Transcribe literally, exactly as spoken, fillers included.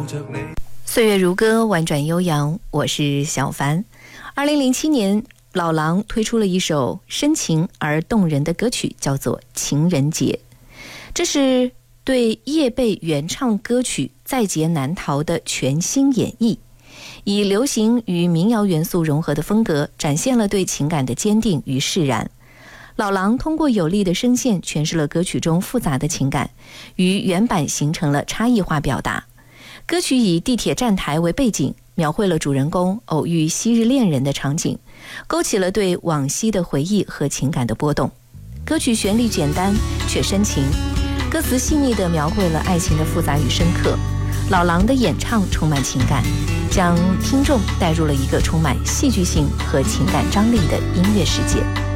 岁月如歌，婉转悠扬，我是小凡。二零零七年，老狼推出了一首深情而动人的歌曲，叫做《情人节》。这是对叶蓓原唱歌曲《在劫难逃》的全新演绎，以流行与民谣元素融合的风格，展现了对情感的坚定与释然。老狼通过有力的声线诠释了歌曲中复杂的情感，与原版形成了差异化表达。歌曲以地铁站台为背景，描绘了主人公偶遇昔日恋人的场景，勾起了对往昔的回忆和情感的波动。歌曲旋律简单却深情，歌词细腻地描绘了爱情的复杂与深刻。老狼的演唱充满情感，将听众带入了一个充满戏剧性和情感张力的音乐世界。